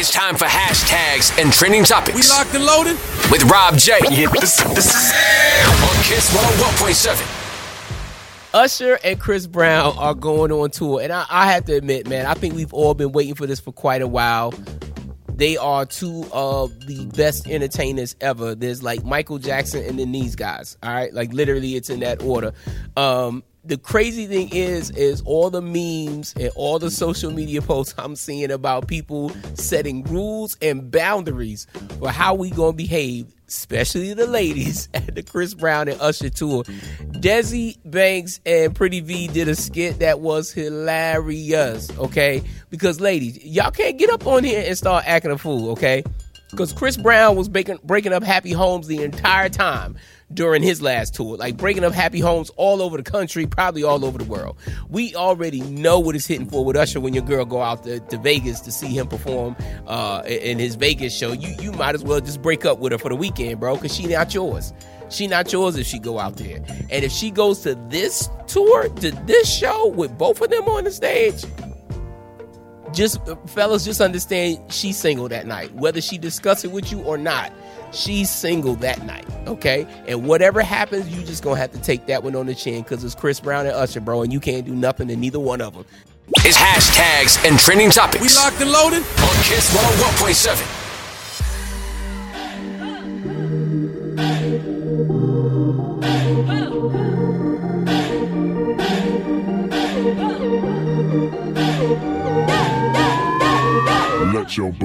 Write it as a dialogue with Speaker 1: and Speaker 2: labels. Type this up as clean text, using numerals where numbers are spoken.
Speaker 1: It's time for hashtags and trending topics.
Speaker 2: We locked and loaded
Speaker 1: with Rob J. Yeah, this is on Kiss 101.7.
Speaker 3: Usher and Chris Brown are going on tour, and I have to admit, man, I think we've all been waiting for this for quite a while. They are two of the best entertainers ever. There's like Michael Jackson and then these guys, all right? Like literally it's in that order. The crazy thing is all the memes and all the social media posts I'm seeing about people setting rules and boundaries for how we gonna behave, especially the ladies, at the Chris Brown and Usher tour. Desi Banks and Pretty V did a skit that was hilarious, okay? Because ladies, y'all can't get up on here and start acting a fool, okay? Because Chris Brown was breaking up happy homes the entire time during his last tour, like breaking up happy homes all over the country, probably all over the world. We already know what it's hitting for with Usher when your girl go out to Vegas to see him perform in his Vegas show. You might as well just break up with her for the weekend, bro, because she not yours. She not yours if she go out there. And if she goes to this tour, to this show with both of them on the stage, fellas, just understand she's single that night. Whether she discuss it with you or not, she's single that night, okay? And whatever happens, you just gonna have to take that one on the chin because it's Chris Brown and Usher, bro, and you can't do nothing to neither one of them.
Speaker 1: It's hashtags and trending topics.
Speaker 2: We locked and loaded
Speaker 1: on Kiss 101.7.
Speaker 4: Let your